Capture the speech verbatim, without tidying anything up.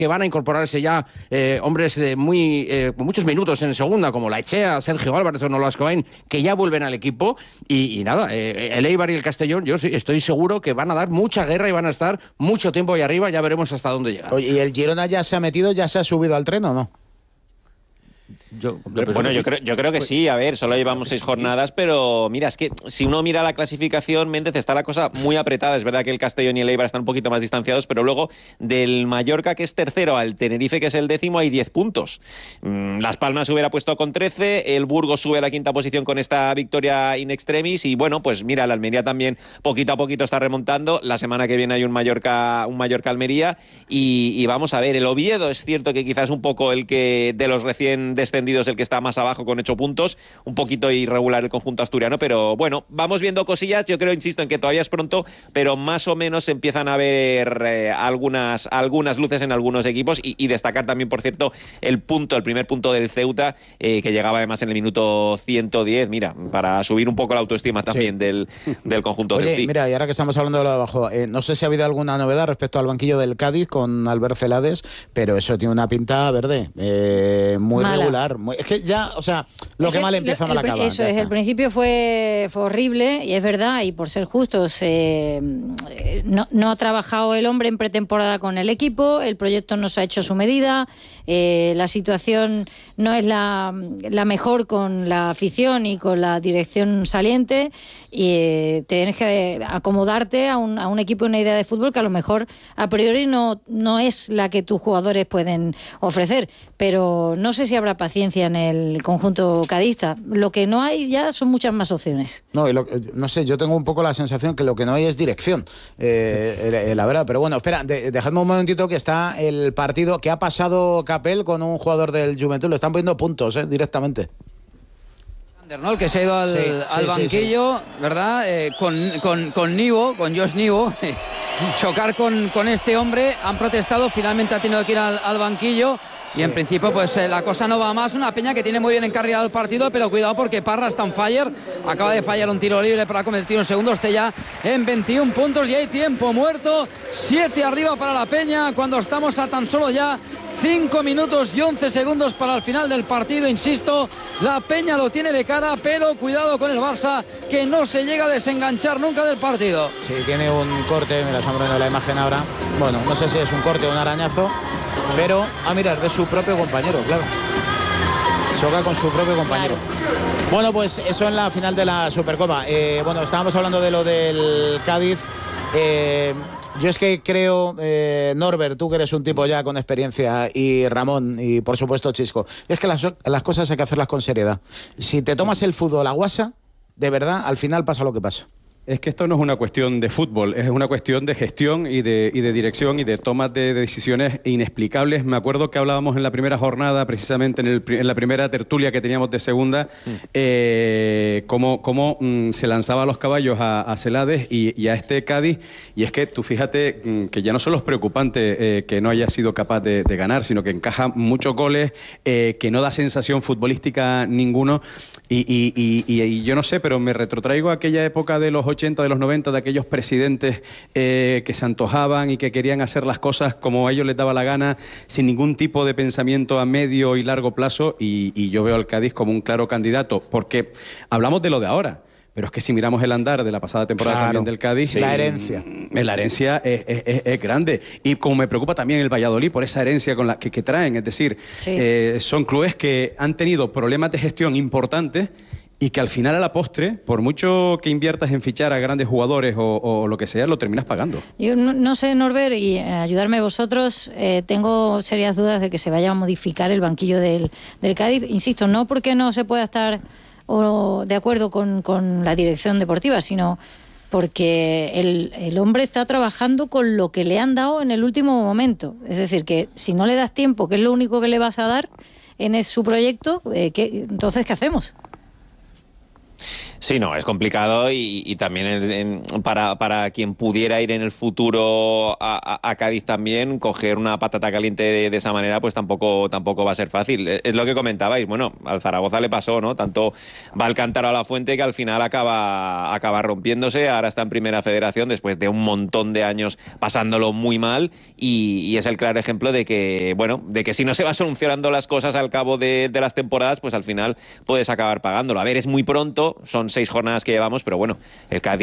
que van a incorporarse ya eh, hombres de muy eh, con muchos minutos en segunda, como Laechea, Sergio Álvarez o Nolascoain, que ya vuelven al equipo. Y, y nada, eh, el Eibar y el Castellón, yo estoy seguro que van a dar mucha guerra y van a estar mucho tiempo ahí arriba. Ya veremos hasta dónde llegan. Oye, ¿y el Girona ya se ha metido, ya se ha subido al tren o no? Yo, yo bueno, yo creo, yo creo que sí. A ver, solo llevamos seis jornadas, pero mira, es que si uno mira la clasificación, Méndez, está la cosa muy apretada. Es verdad que el Castellón y el Eibar están un poquito más distanciados, pero luego del Mallorca, que es tercero, al Tenerife, que es el décimo, hay diez puntos. Las Palmas se hubiera puesto con trece, el Burgos sube a la quinta posición con esta victoria in extremis, y bueno, pues mira, la Almería también poquito a poquito está remontando. La semana que viene hay un Mallorca, un Mallorca-Almería, y, y vamos a ver, el Oviedo es cierto que quizás un poco el que de los recién descendidos el que está más abajo con ocho puntos, un poquito irregular el conjunto asturiano, pero bueno, vamos viendo cosillas. Yo creo, insisto, en que todavía es pronto, pero más o menos empiezan a ver eh, algunas, algunas luces en algunos equipos, y, y destacar también, por cierto, el punto, el primer punto del Ceuta, eh, que llegaba además en el minuto ciento diez, mira, para subir un poco la autoestima también sí. del, del conjunto Oye, ceutí. Mira, y ahora que estamos hablando de lo de abajo, eh, no sé si ha habido alguna novedad respecto al banquillo del Cádiz con Albert Celades, pero eso tiene una pinta verde, eh, muy Mala. regular. Muy, es que ya, o sea, lo es que el, mal empieza, mal el, acaba. Eso es, el principio fue, fue horrible, y es verdad, y por ser justos, eh, no, no ha trabajado el hombre en pretemporada con el equipo, el proyecto no se ha hecho a su medida, eh, la situación no es la, la mejor con la afición y con la dirección saliente, y eh, tienes que acomodarte a un, a un equipo y una idea de fútbol que a lo mejor a priori no, no es la que tus jugadores pueden ofrecer, pero no sé si habrá paciencia en el conjunto cadista. Lo que no hay ya son muchas más opciones. No, y lo, no sé, yo tengo un poco la sensación que lo que no hay es dirección, eh, la verdad. Pero bueno, espera, de, dejadme un momentito, que está el partido que ha pasado Capel con un jugador del Juventud. Le están poniendo puntos, eh, directamente. ¿No? El que se ha ido al, sí, al sí, banquillo, sí, sí. ¿verdad? Eh, con, con, con Nivo, con Josh Nivo, chocar con, con este hombre. Han protestado, finalmente ha tenido que ir al, al banquillo. Y sí. en principio pues eh, la cosa no va más. Una Peña que tiene muy bien encarrilado el partido, pero cuidado porque Parra está on fire. Acaba de fallar un tiro libre para convertir un segundo. Esté ya en veintiún puntos y hay tiempo muerto. siete arriba para la Peña cuando estamos a tan solo ya cinco minutos y once segundos para el final del partido. Insisto, la Peña lo tiene de cara, pero cuidado con el Barça, que no se llega a desenganchar nunca del partido. Sí, tiene un corte, mira, estamos viendo la imagen ahora. Bueno, no sé si es un corte o un arañazo, pero a mirar, de su propio compañero, claro. Choca con su propio compañero. Claro. Bueno, pues eso en la final de la Supercopa. Eh, bueno, estábamos hablando de lo del Cádiz. Eh, Yo es que creo, eh, Norbert, tú que eres un tipo ya con experiencia, y Ramón, y por supuesto Chisco, es que las, las cosas hay que hacerlas con seriedad. Si te tomas el fútbol a guasa, de verdad, al final pasa lo que pasa. Es que esto no es una cuestión de fútbol, es una cuestión de gestión y de, y de dirección y de tomas de decisiones inexplicables. Me acuerdo que hablábamos en la primera jornada, precisamente en, el, en la primera tertulia que teníamos de segunda, mm. eh, cómo, cómo mm, se lanzaba a los caballos a, a Celades y, y a este Cádiz. Y es que tú fíjate mm, que ya no solo es preocupante eh, que no haya sido capaz de, de ganar, sino que encaja muchos goles, eh, que no da sensación futbolística ninguno. Y, y, y, y, y yo no sé, pero me retrotraigo a aquella época de los ochenta, de los noventa, de aquellos presidentes eh, que se antojaban y que querían hacer las cosas como a ellos les daba la gana, sin ningún tipo de pensamiento a medio y largo plazo, y, y yo veo al Cádiz como un claro candidato, porque hablamos de lo de ahora, pero es que si miramos el andar de la pasada temporada claro, también del Cádiz... La herencia. Eh, la herencia es, es, es, es grande. Y como me preocupa también el Valladolid por esa herencia con la que, que traen, es decir, sí. eh, son clubes que han tenido problemas de gestión importantes y que al final, a la postre, por mucho que inviertas en fichar a grandes jugadores o, o lo que sea, lo terminas pagando. Yo no, no sé, Norbert, y eh, ayudarme vosotros, eh, tengo serias dudas de que se vaya a modificar el banquillo del, del Cádiz. Insisto, no porque no se pueda estar o, de acuerdo con, con la dirección deportiva, sino porque el, el hombre está trabajando con lo que le han dado en el último momento. Es decir, que si no le das tiempo, que es lo único que le vas a dar en su proyecto, eh, ¿qué, entonces, ¿qué hacemos? Sí, no, es complicado y, y también en, en, para, para quien pudiera ir en el futuro a, a, a Cádiz también, coger una patata caliente de, de esa manera, pues tampoco, tampoco va a ser fácil. Es lo que comentabais, bueno, al Zaragoza le pasó, ¿no? Tanto va al Cántaro a la Fuente que al final acaba, acaba rompiéndose, ahora está en Primera Federación después de un montón de años pasándolo muy mal y, y es el claro ejemplo de que, bueno, de que si no se van solucionando las cosas al cabo de, de las temporadas, pues al final puedes acabar pagándolo. A ver, es muy pronto, son seis jornadas que llevamos, pero bueno, el Cádiz